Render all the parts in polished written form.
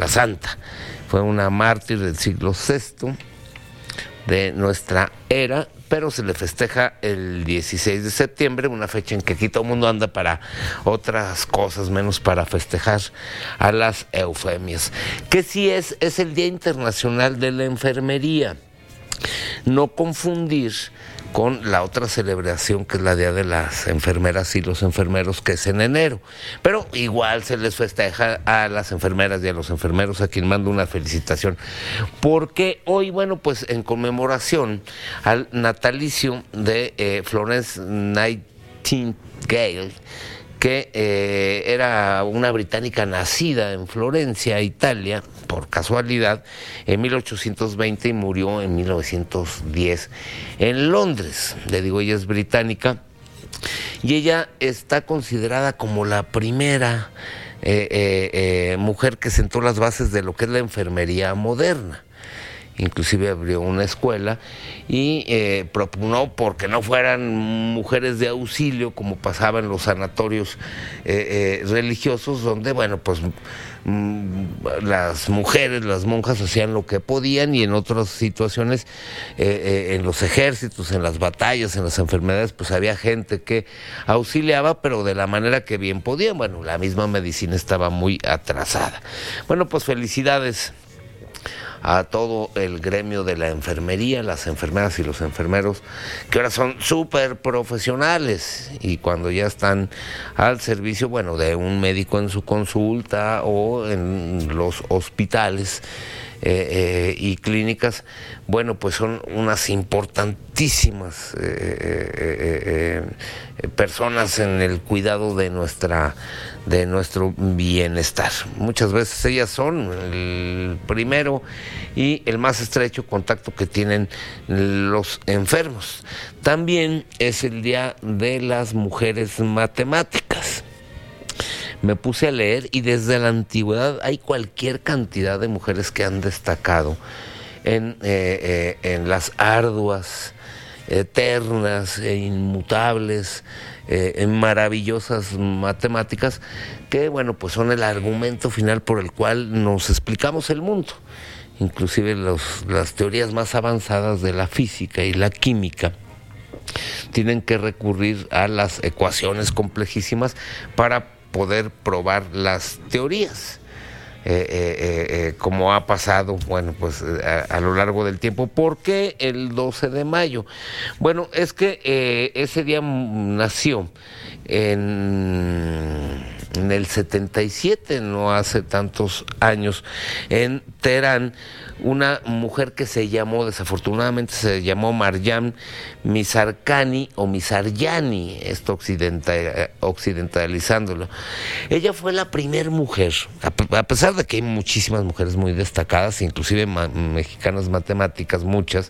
la santa. Fue una mártir del siglo VI de nuestra era, pero se le festeja el 16 de septiembre, una fecha en que aquí todo el mundo anda para otras cosas, menos para festejar a las eufemias. Que sí es el Día Internacional de la Enfermería. No confundir con la otra celebración, que es la Día de las Enfermeras y los Enfermeros, que es en enero. Pero igual se les festeja a las enfermeras y a los enfermeros, a quien mando una felicitación. Porque hoy, bueno, pues en conmemoración al natalicio de Florence Nightingale, que era una británica nacida en Florencia, Italia, por casualidad, en 1820 y murió en 1910 en Londres. Le digo, ella es británica y ella está considerada como la primera mujer que sentó las bases de lo que es la enfermería moderna. Inclusive abrió una escuela y propugnó porque no fueran mujeres de auxilio, como pasaba en los sanatorios religiosos, donde, bueno, pues las mujeres, las monjas hacían lo que podían, y en otras situaciones, en los ejércitos, en las batallas, en las enfermedades, pues había gente que auxiliaba, pero de la manera que bien podían. Bueno, la misma medicina estaba muy atrasada. Bueno, pues felicidades a todo el gremio de la enfermería, las enfermeras y los enfermeros, que ahora son súper profesionales, y cuando ya están al servicio, bueno, de un médico en su consulta o en los hospitales y clínicas, bueno, pues son unas importantísimas personas en el cuidado de nuestro bienestar. Muchas veces ellas son el primero y el más estrecho contacto que tienen los enfermos. También es el Día de las Mujeres Matemáticas. Me puse a leer y desde la antigüedad hay cualquier cantidad de mujeres que han destacado en las arduas, eternas e inmutables, maravillosas matemáticas, que, bueno, pues son el argumento final por el cual nos explicamos el mundo. Inclusive las teorías más avanzadas de la física y la química tienen que recurrir a las ecuaciones complejísimas para poder probar las teorías, como ha pasado, bueno, pues a lo largo del tiempo. ¿Por qué el 12 de mayo? Bueno, es que ese día nació en el 77, no hace tantos años, en Teherán, una mujer que desafortunadamente se llamó Maryam Mirzakhani o Mirzakhani, esto occidentalizándolo. Ella fue la primera mujer, a pesar de que hay muchísimas mujeres muy destacadas, inclusive mexicanas matemáticas, muchas.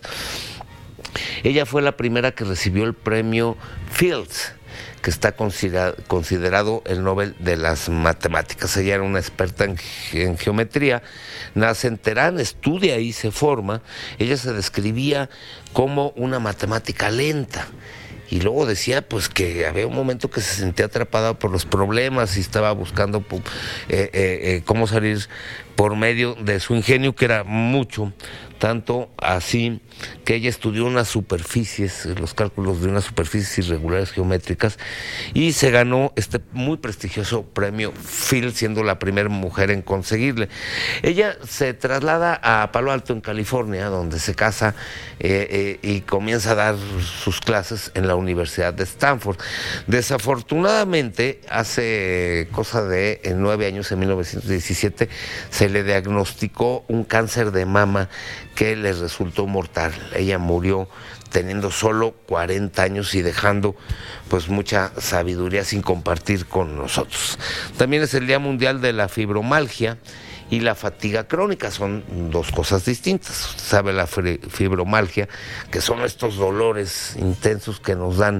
Ella fue la primera que recibió el premio Fields, que está considerado el Nobel de las Matemáticas. Ella era una experta en geometría, nace en Teherán, estudia y se forma. Ella se describía como una matemática lenta, y luego decía pues que había un momento que se sentía atrapada por los problemas y estaba buscando cómo salir por medio de su ingenio, que era mucho, tanto así que ella estudió los cálculos de unas superficies irregulares geométricas, y se ganó este muy prestigioso premio Fields, siendo la primera mujer en conseguirle. Ella se traslada a Palo Alto, en California, donde se casa y comienza a dar sus clases en la Universidad de Stanford. Desafortunadamente, hace cosa de 9 años, en 1917, se le diagnosticó un cáncer de mama que le resultó mortal. Ella murió teniendo solo 40 años y dejando pues mucha sabiduría sin compartir con nosotros. También es el Día Mundial de la Fibromialgia y la fatiga crónica. Son dos cosas distintas. Usted sabe, la fibromialgia, que son estos dolores intensos que nos dan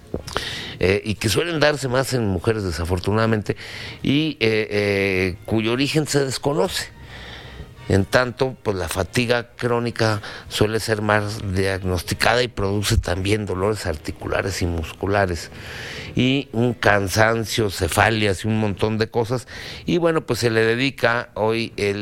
y que suelen darse más en mujeres, desafortunadamente, y cuyo origen se desconoce. En tanto, pues la fatiga crónica suele ser más diagnosticada y produce también dolores articulares y musculares, y un cansancio, cefalias y un montón de cosas. Y bueno, pues se le dedica hoy el